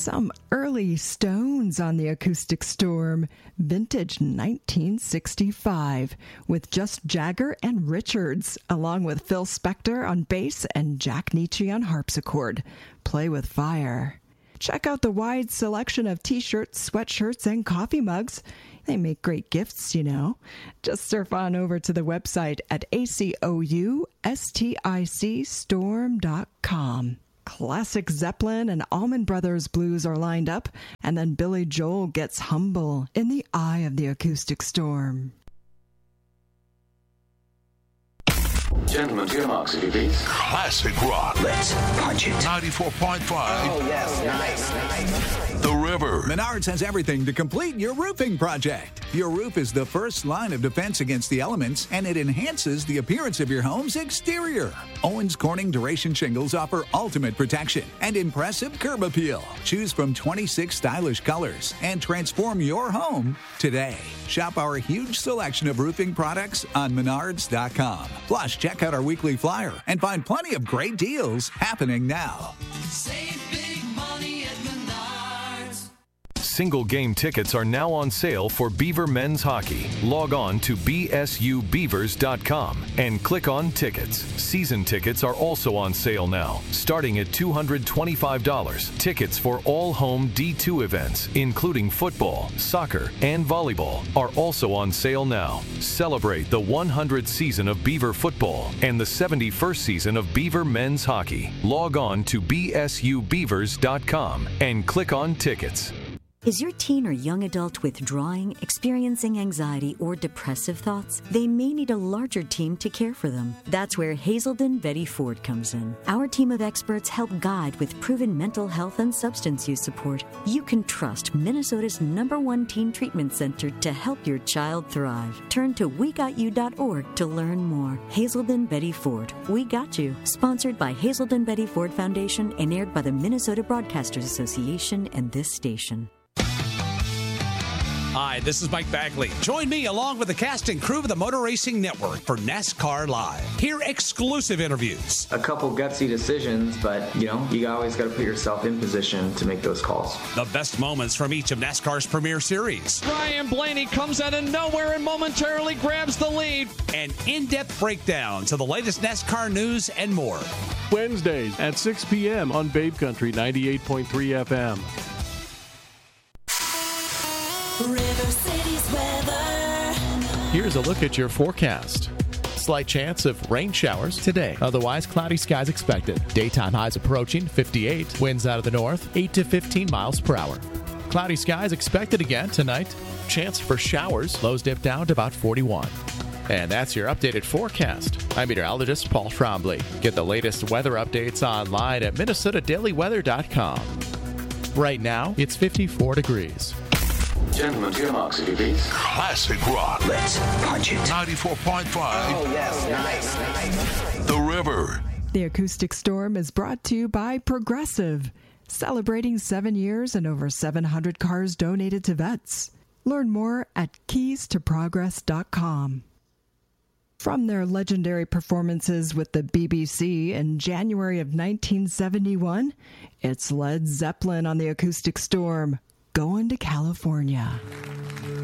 Some early Stones on the Acoustic Storm, vintage 1965, with just Jagger and Richards, along with Phil Spector on bass and Jack Nietzsche on harpsichord. Play with Fire. Check out the wide selection of t-shirts, sweatshirts, and coffee mugs. They make great gifts, you know. Just surf on over to the website at ACOUSTICStorm.com. Classic Zeppelin and Allman Brothers blues are lined up, and then Billy Joel gets humble in the eye of the acoustic storm. Gentlemen, to your marks, if you please. Classic rock. Let's punch it. 94.5. Oh, yes. Nice. The River. Menards has everything to complete your roofing project. Your roof is the first line of defense against the elements, and it enhances the appearance of your home's exterior. Owens Corning Duration Shingles offer ultimate protection and impressive curb appeal. Choose from 26 stylish colors and transform your home today. Shop our huge selection of roofing products on Menards.com. Plus, check out our weekly flyer and find plenty of great deals happening now. Save big money at Menards. Single game tickets are now on sale for Beaver men's hockey. Log on to bsubeavers.com and click on tickets. Season tickets are also on sale now, starting at $225. Tickets for all home D2 events, including football, soccer, and volleyball, are also on sale now. Celebrate the 100th season of Beaver football and the 71st season of Beaver men's hockey. Log on to bsubeavers.com and click on tickets. Is your teen or young adult withdrawing, experiencing anxiety, or depressive thoughts? They may need a larger team to care for them. That's where Hazelden Betty Ford comes in. Our team of experts help guide with proven mental health and substance use support. You can trust Minnesota's #1 teen treatment center to help your child thrive. Turn to WeGotYou.org to learn more. Hazelden Betty Ford, We Got You. Sponsored by Hazelden Betty Ford Foundation and aired by the Minnesota Broadcasters Association and this station. Hi, this is Mike Bagley. Join me along with the cast and crew of the Motor Racing Network for NASCAR Live. Hear exclusive interviews. A couple gutsy decisions, but, you always got to put yourself in position to make those calls. The best moments from each of NASCAR's premier series. Ryan Blaney comes out of nowhere and momentarily grabs the lead. And in-depth breakdowns of the latest NASCAR news and more. Wednesdays at 6 p.m. on Babe Country 98.3 FM. River City's weather. Here's a look at your forecast. Slight chance of rain showers today. Otherwise, cloudy skies expected. Daytime highs approaching 58. Winds out of the north, 8 to 15 miles per hour. Cloudy skies expected again tonight. Chance for showers. Lows dip down to about 41. And that's your updated forecast. I'm meteorologist Paul Trombley. Get the latest weather updates online at MinnesotaDailyWeather.com. Right now, it's 54 degrees. Gentlemen, to your marks, if you please. Classic rock. Let's punch it. 94.5. Oh, yes. Nice. The River. The Acoustic Storm is brought to you by Progressive, celebrating 7 years and over 700 cars donated to vets. Learn more at keystoprogress.com. From their legendary performances with the BBC in January of 1971, it's Led Zeppelin on the Acoustic Storm, Going to California.